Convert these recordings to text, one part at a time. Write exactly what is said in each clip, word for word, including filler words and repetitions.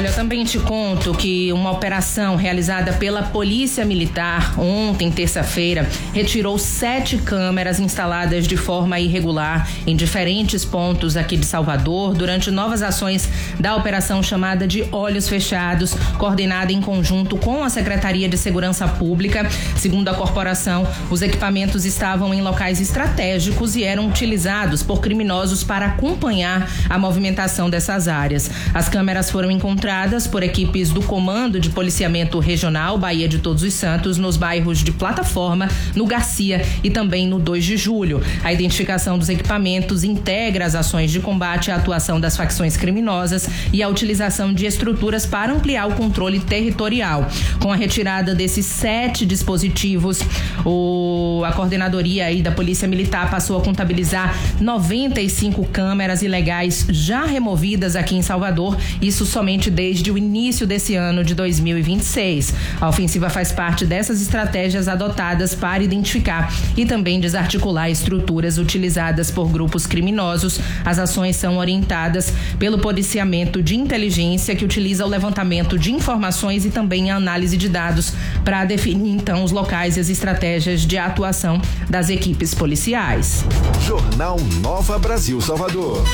Olha, eu também te conto que uma operação realizada pela Polícia Militar ontem, terça-feira, retirou sete câmeras instaladas de forma irregular em diferentes pontos aqui de Salvador durante novas ações da operação chamada de Olhos Fechados, coordenada em conjunto com a Secretaria de Segurança Pública. Segundo a corporação, os equipamentos estavam em locais estratégicos e eram utilizados por criminosos para acompanhar a movimentação dessas áreas. As câmeras foram encontradas por equipes do Comando de Policiamento Regional Bahia de Todos os Santos nos bairros de Plataforma, no Garcia e também no dois de julho. A identificação dos equipamentos integra as ações de combate à atuação das facções criminosas e a utilização de estruturas para ampliar o controle territorial. Com a retirada desses sete dispositivos, o, a coordenadoria aí da Polícia Militar passou a contabilizar noventa e cinco câmeras ilegais já removidas aqui em Salvador, isso somente desde o início desse ano de dois mil e vinte e seis. A ofensiva faz parte dessas estratégias adotadas para identificar e também desarticular estruturas utilizadas por grupos criminosos. As ações são orientadas pelo policiamento de inteligência, que utiliza o levantamento de informações e também a análise de dados para definir então os locais e as estratégias de atuação das equipes policiais. Jornal Nova Brasil Salvador.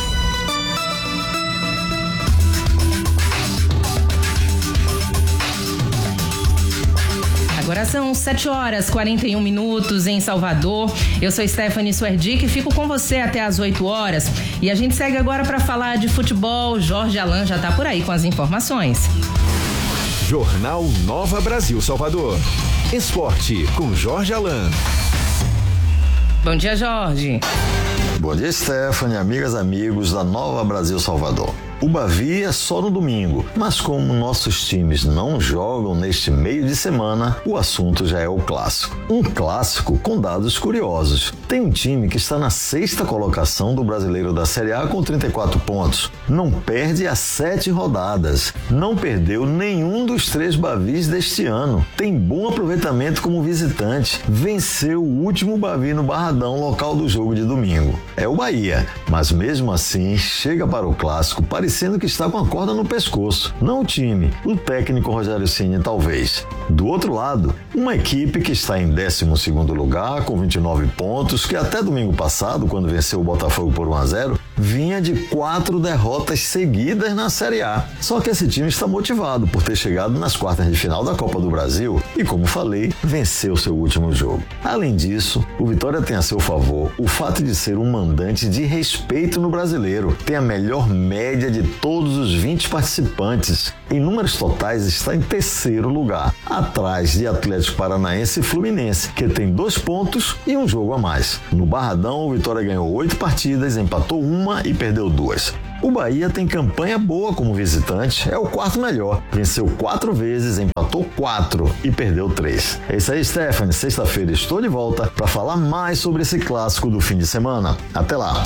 Agora são sete horas e quarenta e um minutos em Salvador. Eu sou Stephanie Suerdick e fico com você até às oito horas. E a gente segue agora para falar de futebol. Jorge Alan já está por aí com as informações. Jornal Nova Brasil Salvador. Esporte com Jorge Alan. Bom dia, Jorge. Bom dia, Stephanie, amigas, amigos da Nova Brasil Salvador. O Bavi é só no domingo, mas como nossos times não jogam neste meio de semana, o assunto já é o clássico. Um clássico com dados curiosos. Tem um time que está na sexta colocação do Brasileiro da Série A com trinta e quatro pontos. Não perde há sete rodadas. Não perdeu nenhum dos três Bavis deste ano. Tem bom aproveitamento como visitante. Venceu o último Bavi no Barradão, local do jogo de domingo. É o Bahia, mas mesmo assim chega para o clássico parecendo que está com a corda no pescoço. Não o time, o técnico Rogério Ceni talvez. Do outro lado, uma equipe que está em décimo segundo lugar com vinte e nove pontos, que até domingo passado, quando venceu o Botafogo por um a zero, vinha de quatro derrotas seguidas na Série A. Só que esse time está motivado por ter chegado nas quartas de final da Copa do Brasil e, como falei, venceu seu último jogo. Além disso, o Vitória tem a seu favor o fato de ser um mandante de respeito no Brasileiro. Tem a melhor média de todos os vinte participantes. Em números totais está em terceiro lugar, atrás de Atlético Paranaense e Fluminense, que tem dois pontos e um jogo a mais. No Barradão, o Vitória ganhou oito partidas, empatou uma e perdeu duas. O Bahia tem campanha boa como visitante, é o quarto melhor. Venceu quatro vezes, empatou quatro e perdeu três. É isso aí, Stephanie. Sexta-feira estou de volta para falar mais sobre esse clássico do fim de semana. Até lá!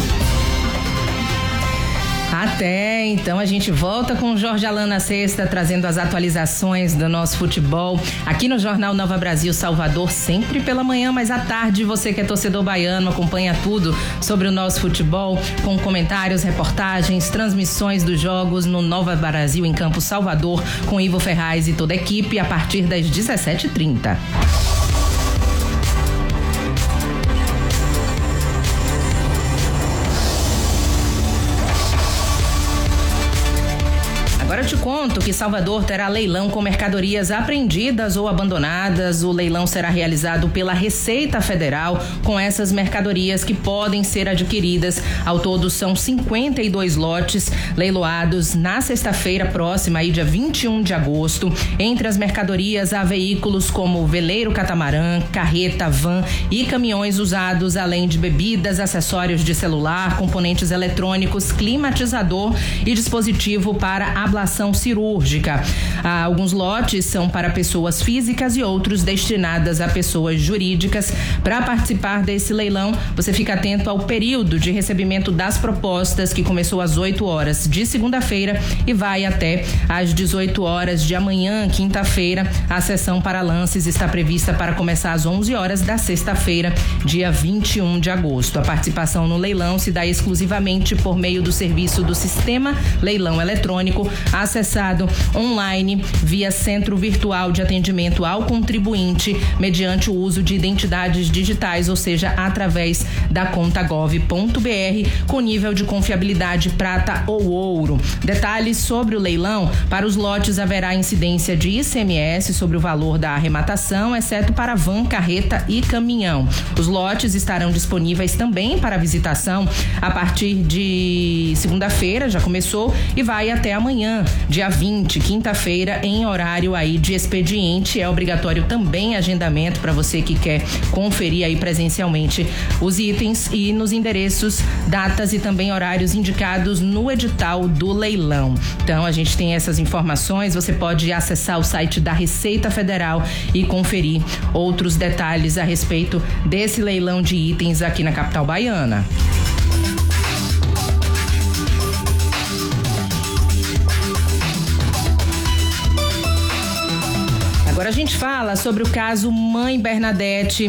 Até, então a gente volta com o Jorge Alan na sexta, trazendo as atualizações do nosso futebol aqui no Jornal Nova Brasil Salvador, sempre pela manhã, mas à tarde você que é torcedor baiano acompanha tudo sobre o nosso futebol, com comentários, reportagens, transmissões dos jogos no Nova Brasil em Campo Salvador, com Ivo Ferraz e toda a equipe a partir das dezessete e trinta. Agora eu te conto que Salvador terá leilão com mercadorias apreendidas ou abandonadas. O leilão será realizado pela Receita Federal com essas mercadorias que podem ser adquiridas. Ao todo são cinquenta e dois lotes leiloados na sexta-feira próxima, aí dia vinte e um de agosto. Entre as mercadorias há veículos como veleiro catamarã, carreta, van e caminhões usados, além de bebidas, acessórios de celular, componentes eletrônicos, climatizador e dispositivo para ablação cirúrgica. Ah, alguns lotes são para pessoas físicas e outros destinadas a pessoas jurídicas. Para participar desse leilão, você fica atento ao período de recebimento das propostas, que começou às oito horas de segunda-feira e vai até às dezoito horas de amanhã, quinta-feira. A sessão para lances está prevista para começar às onze horas da sexta-feira, dia vinte e um de agosto. A participação no leilão se dá exclusivamente por meio do serviço do Sistema Leilão Eletrônico. acessado online via Centro Virtual de Atendimento ao Contribuinte, mediante o uso de identidades digitais, ou seja, através da conta gov ponto br, com nível de confiabilidade prata ou ouro. Detalhes sobre o leilão: para os lotes haverá incidência de I C M S sobre o valor da arrematação, exceto para van, carreta e caminhão. Os lotes estarão disponíveis também para visitação a partir de segunda-feira, já começou, e vai até amanhã, dia vinte, quinta-feira, em horário aí de expediente. É obrigatório também agendamento para você que quer conferir aí presencialmente os itens e nos endereços, datas e também horários indicados no edital do leilão. Então, a gente tem essas informações. Você pode acessar o site da Receita Federal e conferir outros detalhes a respeito desse leilão de itens aqui na capital baiana. Agora a gente fala sobre o caso Mãe Bernadette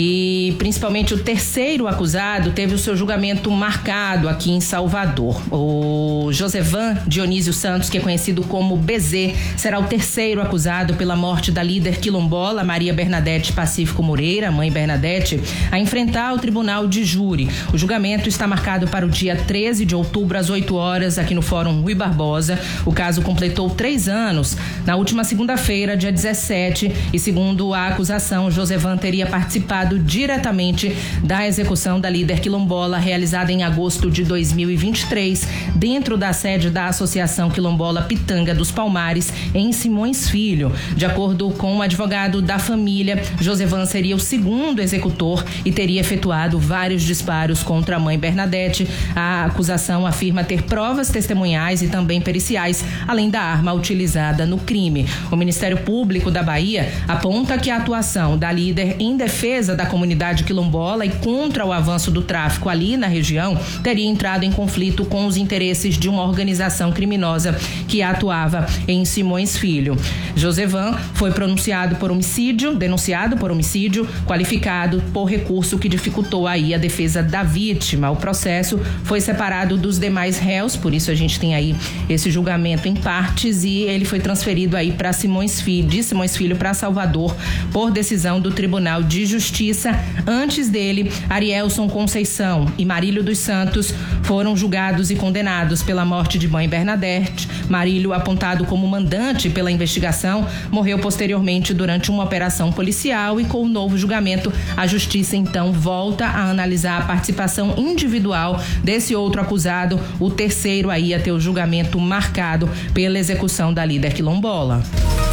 e principalmente o terceiro acusado teve o seu julgamento marcado aqui em Salvador. O Josevan Dionísio Santos, que é conhecido como B Z, será o terceiro acusado pela morte da líder quilombola Maria Bernadette Pacífico Moreira, Mãe Bernadette, a enfrentar o tribunal de júri. O julgamento está marcado para o dia treze de outubro, às oito horas, aqui no Fórum Rui Barbosa. O caso completou três anos na última segunda-feira, dia dezessete, e segundo a acusação, Josevan teria participado diretamente da execução da líder quilombola realizada em agosto de dois mil e vinte e três, dentro da sede da Associação Quilombola Pitanga dos Palmares, em Simões Filho. De acordo com o advogado da família, Josevan seria o segundo executor e teria efetuado vários disparos contra a Mãe Bernadette. A acusação afirma ter provas testemunhais e também periciais, além da arma utilizada no crime. O Ministério Público da Bahia aponta que a atuação da líder em defesa da comunidade quilombola e contra o avanço do tráfico ali na região teria entrado em conflito com os interesses de uma organização criminosa que atuava em Simões Filho. Josevan foi pronunciado por homicídio, denunciado por homicídio qualificado por recurso que dificultou aí a defesa da vítima. O processo foi separado dos demais réus, por isso a gente tem aí esse julgamento em partes, e ele foi transferido aí para Simões Filho, de Simões Filho para Salvador, por decisão do Tribunal de Justiça. Antes dele, Arielson Conceição e Marílio dos Santos foram julgados e condenados pela morte de Mãe Bernadette. Marílio, apontado como mandante pela investigação, morreu posteriormente durante uma operação policial, e com o novo julgamento, a Justiça então volta a analisar a participação individual desse outro acusado, o terceiro aí a ter o julgamento marcado pela execução da líder quilombola.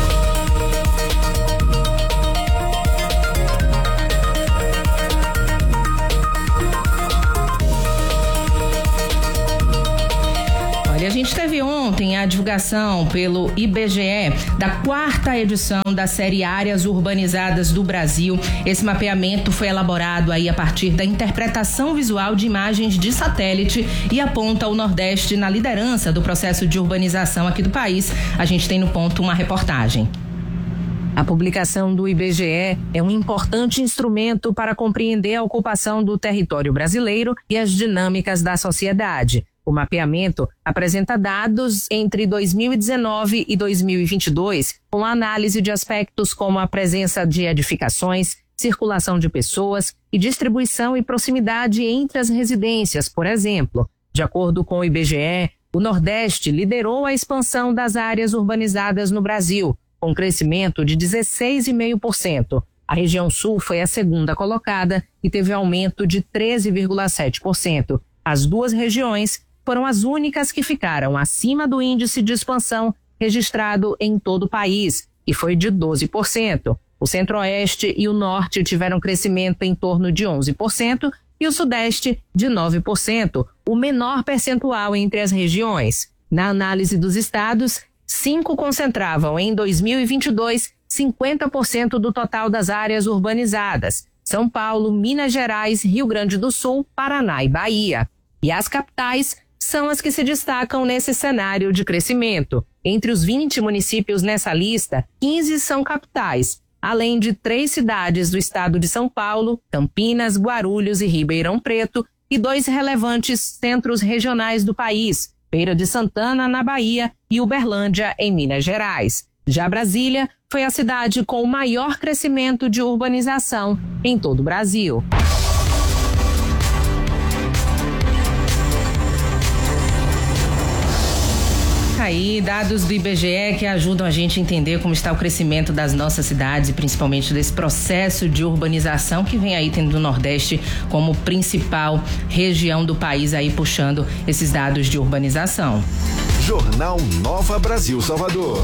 E a gente teve ontem a divulgação pelo I B G E da quarta edição da série Áreas Urbanizadas do Brasil. Esse mapeamento foi elaborado aí a partir da interpretação visual de imagens de satélite e aponta o Nordeste na liderança do processo de urbanização aqui do país. A gente tem no ponto uma reportagem. A publicação do I B G E é um importante instrumento para compreender a ocupação do território brasileiro e as dinâmicas da sociedade. O mapeamento apresenta dados entre dois mil e dezenove e dois mil e vinte e dois, com análise de aspectos como a presença de edificações, circulação de pessoas e distribuição e proximidade entre as residências, por exemplo. De acordo com o I B G E, o Nordeste liderou a expansão das áreas urbanizadas no Brasil, com crescimento de dezesseis vírgula cinco por cento. A região Sul foi a segunda colocada e teve aumento de treze vírgula sete por cento. As duas regiões foram as únicas que ficaram acima do índice de expansão registrado em todo o país, e foi de doze por cento. O Centro-Oeste e o Norte tiveram crescimento em torno de onze por cento e o Sudeste de nove por cento, o menor percentual entre as regiões. Na análise dos estados, cinco concentravam em dois mil e vinte e dois cinquenta por cento do total das áreas urbanizadas: São Paulo, Minas Gerais, Rio Grande do Sul, Paraná e Bahia. E as capitais são as que se destacam nesse cenário de crescimento. Entre os vinte municípios nessa lista, quinze são capitais, além de três cidades do estado de São Paulo, Campinas, Guarulhos e Ribeirão Preto, e dois relevantes centros regionais do país, Feira de Santana, na Bahia, e Uberlândia, em Minas Gerais. Já Brasília foi a cidade com o maior crescimento de urbanização em todo o Brasil. Aí, dados do I B G E que ajudam a gente a entender como está o crescimento das nossas cidades e principalmente desse processo de urbanização que vem aí tendo o Nordeste como principal região do país aí puxando esses dados de urbanização. Jornal Nova Brasil Salvador.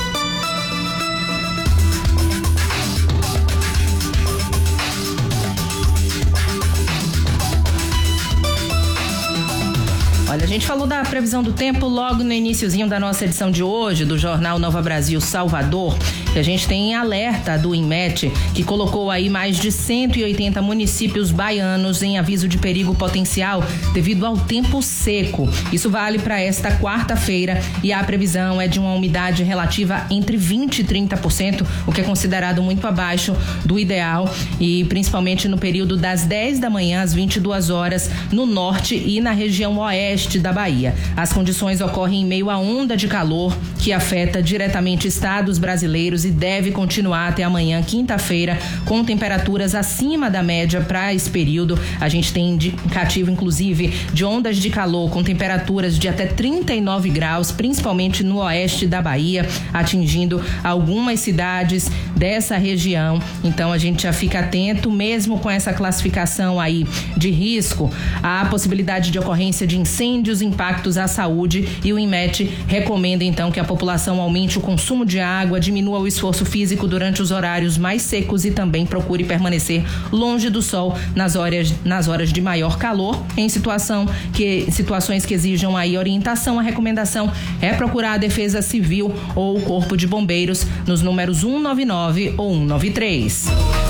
Olha, a gente falou da previsão do tempo logo no iniciozinho da nossa edição de hoje do Jornal Nova Brasil Salvador, que a gente tem alerta do INMET, que colocou aí mais de cento e oitenta municípios baianos em aviso de perigo potencial devido ao tempo seco. Isso vale para esta quarta-feira e a previsão é de uma umidade relativa entre vinte e trinta por cento, o que é considerado muito abaixo do ideal e principalmente no período das dez da manhã às vinte e duas horas no norte e na região oeste da Bahia. As condições ocorrem em meio à onda de calor que afeta diretamente estados brasileiros e deve continuar até amanhã, quinta-feira, com temperaturas acima da média para esse período. A gente tem indicativo, inclusive, de ondas de calor com temperaturas de até trinta e nove graus, principalmente no oeste da Bahia, atingindo algumas cidades dessa região. Então a gente já fica atento, mesmo com essa classificação aí de risco, à possibilidade de ocorrência de incêndios, impactos à saúde, e o INMET recomenda então que a população aumente o consumo de água, diminua o esforço físico durante os horários mais secos e também procure permanecer longe do sol nas horas, nas horas de maior calor. Em situação que, situações que exijam aí orientação, a recomendação é procurar a Defesa Civil ou o Corpo de Bombeiros nos números cento e noventa e nove ou cento e noventa e três.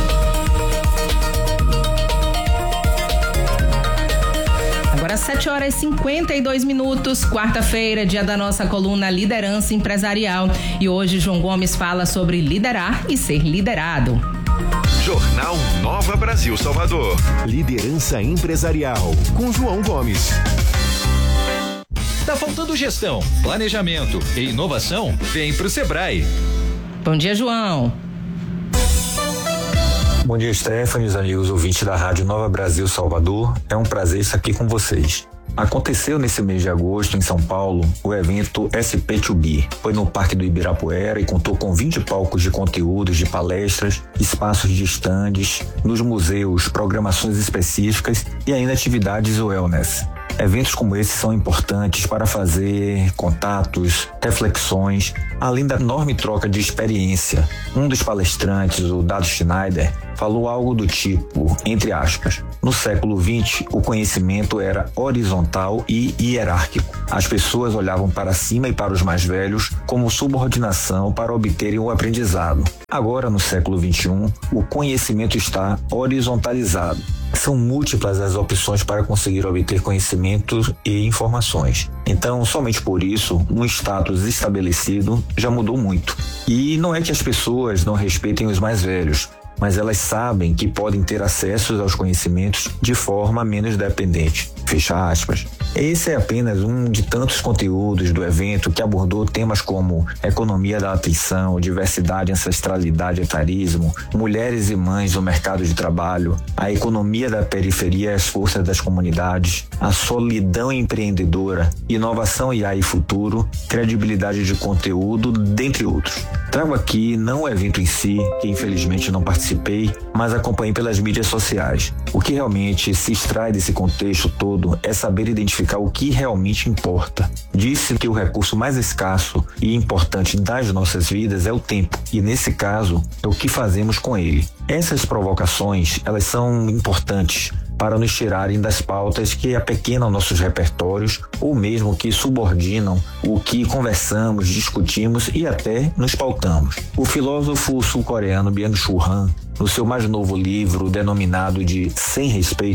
Agora sete horas e cinquenta e dois minutos, quarta-feira, dia da nossa coluna Liderança Empresarial. E hoje João Gomes fala sobre liderar e ser liderado. Jornal Nova Brasil Salvador. Liderança Empresarial, com João Gomes. Tá faltando gestão, planejamento e inovação? Vem pro Sebrae. Bom dia, João. Bom dia, Stephanie, os amigos ouvintes da Rádio Nova Brasil Salvador. É um prazer estar aqui com vocês. Aconteceu nesse mês de agosto, em São Paulo, o evento S P dois B. Foi no Parque do Ibirapuera e contou com vinte palcos de conteúdos, de palestras, espaços de estandes, nos museus, programações específicas e ainda atividades wellness. Eventos como esse são importantes para fazer contatos, reflexões, além da enorme troca de experiência. Um dos palestrantes, o Dado Schneider, falou algo do tipo, entre aspas, no século vinte, o conhecimento era horizontal e hierárquico. As pessoas olhavam para cima e para os mais velhos como subordinação para obterem o aprendizado. Agora, no século vinte e um, o conhecimento está horizontalizado. São múltiplas as opções para conseguir obter conhecimentos e informações. Então, somente por isso, um status estabelecido já mudou muito. E não é que as pessoas não respeitem os mais velhos, mas elas sabem que podem ter acesso aos conhecimentos de forma menos dependente. Fecha aspas. Esse é apenas um de tantos conteúdos do evento que abordou temas como economia da atenção, diversidade, ancestralidade, etarismo, mulheres e mães no mercado de trabalho, a economia da periferia e as forças das comunidades, a solidão empreendedora, inovação I A e futuro, credibilidade de conteúdo, dentre outros. Trago aqui não o evento em si, que infelizmente não participei, mas acompanhei pelas mídias sociais. O que realmente se extrai desse contexto todo é saber identificar o que realmente importa. Disse que o recurso mais escasso e importante das nossas vidas é o tempo, e nesse caso é o que fazemos com ele. Essas provocações, elas são importantes para nos tirarem das pautas que apequenam nossos repertórios ou mesmo que subordinam o que conversamos, discutimos e até nos pautamos. O filósofo sul-coreano Byung-Chul Han, no seu mais novo livro denominado de Sem Respeito,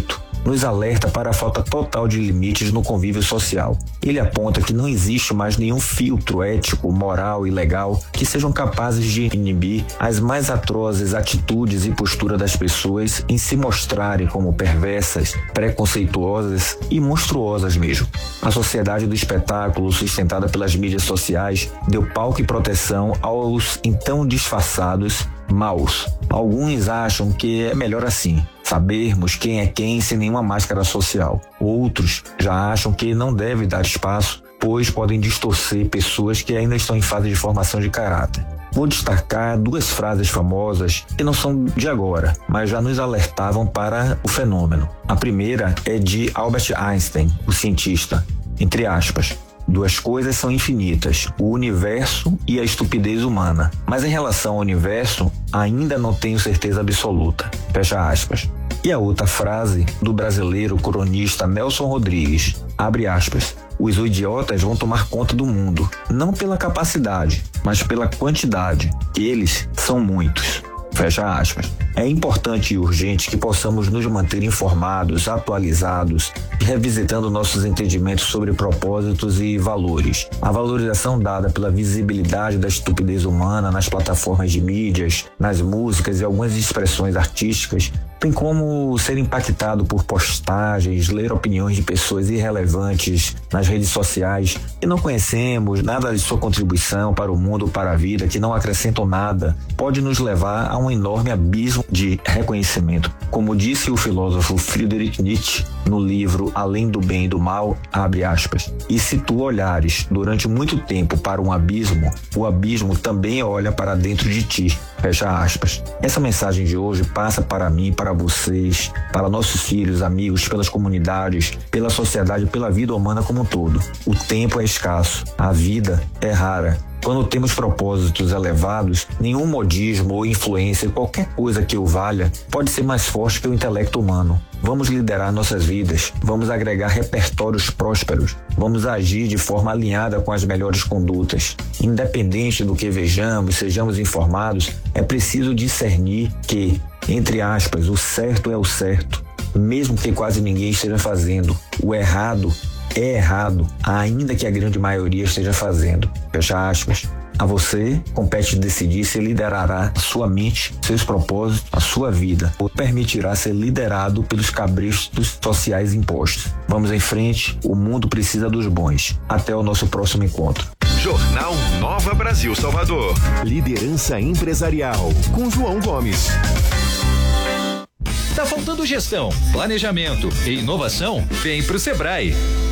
nos alerta para a falta total de limites no convívio social. Ele aponta que não existe mais nenhum filtro ético, moral e legal que sejam capazes de inibir as mais atrozes atitudes e postura das pessoas em se mostrarem como perversas, preconceituosas e monstruosas mesmo. A sociedade do espetáculo, sustentada pelas mídias sociais, deu palco e proteção aos então disfarçados maus. Alguns acham que é melhor assim, sabermos quem é quem sem nenhuma máscara social. Outros já acham que não deve dar espaço, pois podem distorcer pessoas que ainda estão em fase de formação de caráter. Vou destacar duas frases famosas que não são de agora, mas já nos alertavam para o fenômeno. A primeira é de Albert Einstein, o cientista, entre aspas: duas coisas são infinitas, o universo e a estupidez humana. Mas em relação ao universo, ainda não tenho certeza absoluta. Fecha aspas. E a outra frase do brasileiro cronista Nelson Rodrigues, abre aspas: os idiotas vão tomar conta do mundo, não pela capacidade, mas pela quantidade. Eles são muitos. Fecha aspas. É importante e urgente que possamos nos manter informados, atualizados e revisitando nossos entendimentos sobre propósitos e valores. A valorização dada pela visibilidade da estupidez humana nas plataformas de mídias, nas músicas e algumas expressões artísticas tem como ser impactado por postagens, ler opiniões de pessoas irrelevantes nas redes sociais que não conhecemos, nada de sua contribuição para o mundo ou para a vida, que não acrescentam nada, pode nos levar a um enorme abismo de reconhecimento. Como disse o filósofo Friedrich Nietzsche no livro Além do Bem e do Mal, abre aspas, e se tu olhares durante muito tempo para um abismo, o abismo também olha para dentro de ti. Fecha aspas. Essa mensagem de hoje passa para mim, para vocês, para nossos filhos, amigos, pelas comunidades, pela sociedade, pela vida humana como um todo. O tempo é escasso, a vida é rara. Quando temos propósitos elevados, nenhum modismo ou influência, qualquer coisa que o valha, pode ser mais forte que o intelecto humano. Vamos liderar nossas vidas, vamos agregar repertórios prósperos, vamos agir de forma alinhada com as melhores condutas. Independente do que vejamos, sejamos informados, é preciso discernir que, entre aspas, o certo é o certo, mesmo que quase ninguém esteja fazendo. O errado é errado, ainda que a grande maioria esteja fazendo. Fecha aspas. A você compete decidir se liderará a sua mente, seus propósitos, a sua vida, ou permitirá ser liderado pelos cabrestos sociais impostos. Vamos em frente, o mundo precisa dos bons. Até o nosso próximo encontro. Jornal Nova Brasil Salvador. Liderança empresarial com João Gomes. Tá faltando gestão, planejamento e inovação? Vem pro Sebrae.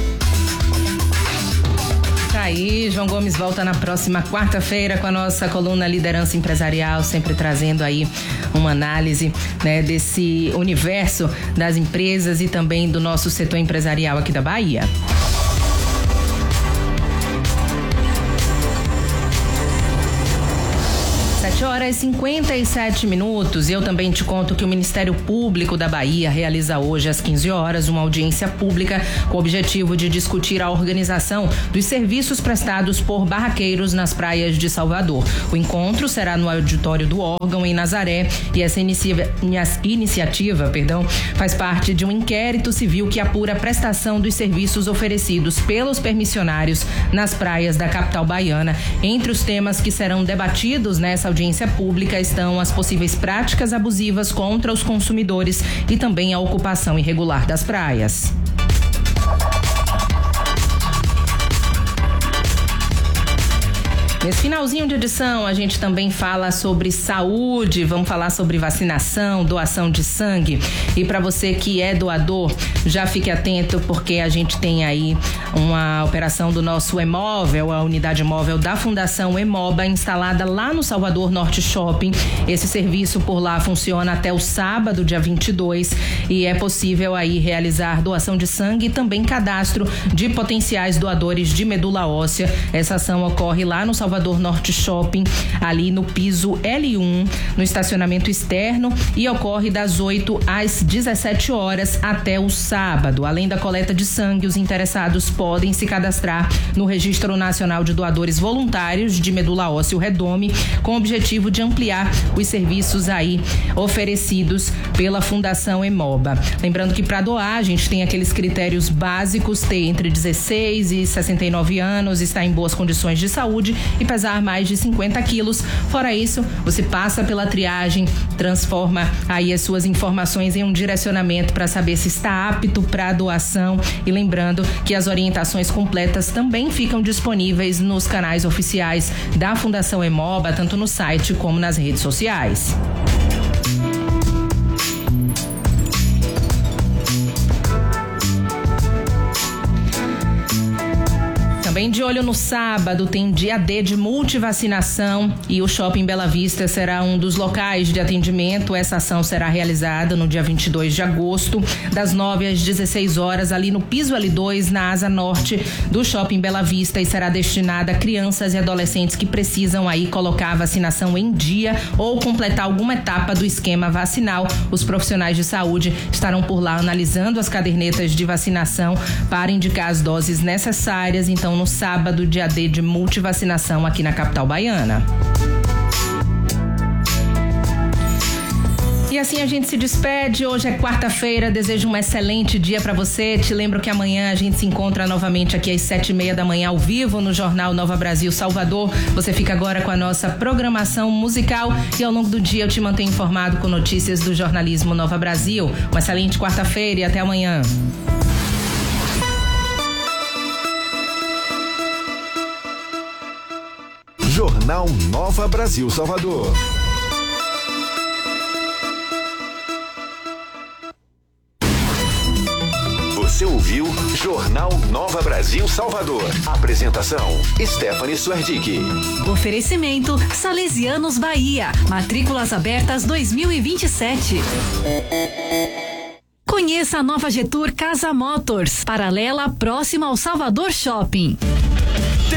Tá aí, João Gomes volta na próxima quarta-feira com a nossa coluna Liderança Empresarial, sempre trazendo aí uma análise, né, desse universo das empresas e também do nosso setor empresarial aqui da Bahia. sete horas e cinquenta e sete minutos. E eu também te conto que o Ministério Público da Bahia realiza hoje às quinze horas uma audiência pública com o objetivo de discutir a organização dos serviços prestados por barraqueiros nas praias de Salvador. O encontro será no auditório do órgão em Nazaré e essa inicia, iniciativa, perdão, faz parte de um inquérito civil que apura a prestação dos serviços oferecidos pelos permissionários nas praias da capital baiana. Entre os temas que serão debatidos nessa audiência pública estão as possíveis práticas abusivas contra os consumidores e também a ocupação irregular das praias. Nesse finalzinho de edição, a gente também fala sobre saúde, vamos falar sobre vacinação, doação de sangue. E para você que é doador, já fique atento porque a gente tem aí uma operação do nosso Hemóvel, a unidade móvel da Fundação Hemoba, instalada lá no Salvador Norte Shopping. Esse serviço por lá funciona até o sábado, dia vinte e dois, e é possível aí realizar doação de sangue e também cadastro de potenciais doadores de medula óssea. Essa ação ocorre lá no Salvador Salvador Norte Shopping, ali no piso L um, no estacionamento externo, e ocorre das oito às dezessete horas até o sábado. Além da coleta de sangue, os interessados podem se cadastrar no Registro Nacional de Doadores Voluntários de Medula Ósseo Redome, com o objetivo de ampliar os serviços aí oferecidos pela Fundação Emoba. Lembrando que para doar, a gente tem aqueles critérios básicos: ter entre dezesseis e sessenta e nove anos, estar em boas condições de saúde e pesar mais de cinquenta quilos. Fora isso, você passa pela triagem, transforma aí as suas informações em um direcionamento para saber se está apto para a doação. E lembrando que as orientações completas também ficam disponíveis nos canais oficiais da Fundação Emoba, tanto no site como nas redes sociais. Também de olho no sábado, tem dia D de multivacinação e o Shopping Bela Vista será um dos locais de atendimento. Essa ação será realizada no dia vinte e dois de agosto, das nove às dezesseis horas, ali no piso L dois, na asa norte do Shopping Bela Vista, e será destinada a crianças e adolescentes que precisam aí colocar a vacinação em dia ou completar alguma etapa do esquema vacinal. Os profissionais de saúde estarão por lá analisando as cadernetas de vacinação para indicar as doses necessárias. Então, no sábado, dia D de multivacinação aqui na capital baiana. E assim a gente se despede. Hoje é quarta-feira, desejo um excelente dia para você. Te lembro que amanhã a gente se encontra novamente aqui às sete e meia da manhã ao vivo no Jornal Nova Brasil Salvador. Você fica agora com a nossa programação musical e ao longo do dia eu te mantenho informado com notícias do jornalismo Nova Brasil. Uma excelente quarta-feira e até amanhã. Jornal Nova Brasil Salvador. Você ouviu Jornal Nova Brasil Salvador. Apresentação: Stephanie Suerdick. Oferecimento: Salesianos Bahia. Matrículas abertas dois mil e vinte e sete. Conheça a nova Getur Casa Motors, paralela próxima ao Salvador Shopping.